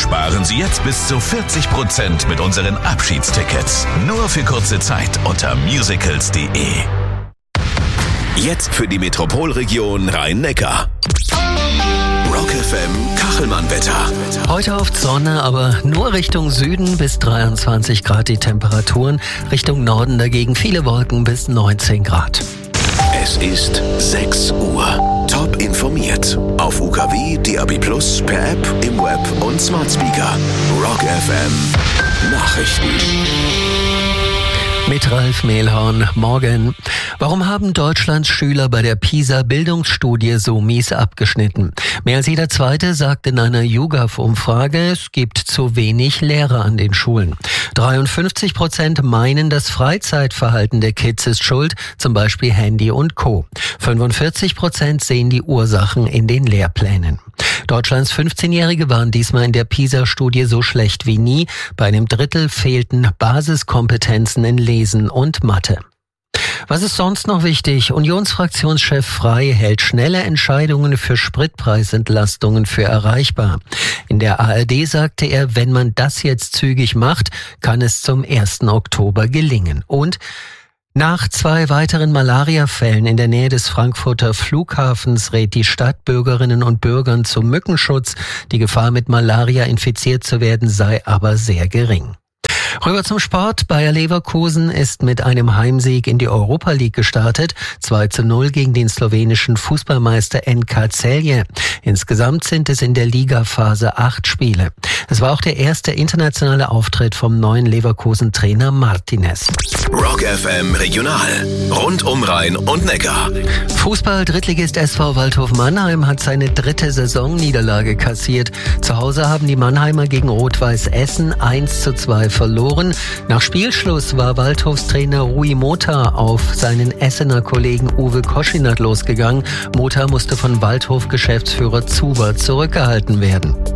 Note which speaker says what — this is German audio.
Speaker 1: Sparen Sie jetzt bis zu 40% mit unseren Abschiedstickets. Nur für kurze Zeit unter musicals.de. Jetzt für die Metropolregion Rhein-Neckar. Rock FM Kachelmann-Wetter.
Speaker 2: Heute oft Sonne, aber nur Richtung Süden bis 23 Grad die Temperaturen. Richtung Norden dagegen viele Wolken bis 19 Grad.
Speaker 1: Es ist 6 Uhr. Top informiert. Auf UKW, DAB+, per App, im Web und Smart Speaker. Rock FM Nachrichten.
Speaker 2: Mit Ralf Mehlhorn. Morgen. Warum haben Deutschlands Schüler bei der PISA-Bildungsstudie so mies abgeschnitten? Mehr als jeder Zweite sagt in einer YouGov-Umfrage, es gibt zu wenig Lehrer an den Schulen. 53% meinen, das Freizeitverhalten der Kids ist schuld, zum Beispiel Handy und Co. 45% sehen die Ursachen in den Lehrplänen. Deutschlands 15-Jährige waren diesmal in der PISA-Studie so schlecht wie nie. Bei einem Drittel fehlten Basiskompetenzen in Lesen und Mathe. Was ist sonst noch wichtig? Unionsfraktionschef Frey hält schnelle Entscheidungen für Spritpreisentlastungen für erreichbar. In der ARD sagte er, wenn man das jetzt zügig macht, kann es zum 1. Oktober gelingen. Und nach 2 weiteren Malaria-Fällen in der Nähe des Frankfurter Flughafens rät die Stadt Bürgerinnen und Bürgern zum Mückenschutz. Die Gefahr, mit Malaria infiziert zu werden, sei aber sehr gering. Rüber zum Sport. Bayer Leverkusen ist mit einem Heimsieg in die Europa League gestartet. 2:0 gegen den slowenischen Fußballmeister NK Celje. Insgesamt sind es in der Ligaphase 8 Spiele. Es war auch der erste internationale Auftritt vom neuen Leverkusen-Trainer Martinez.
Speaker 1: Rock FM Regional. Rund um Rhein und Neckar.
Speaker 2: Fußball-Drittligist SV Waldhof Mannheim hat seine 3. Saisonniederlage kassiert. Zu Hause haben die Mannheimer gegen Rot-Weiß Essen 1:2 verloren. Nach Spielschluss war Waldhofs Trainer Rui Mota auf seinen Essener Kollegen Uwe Koschinat losgegangen. Mota musste von Waldhof-Geschäftsführer Zuber zurückgehalten werden.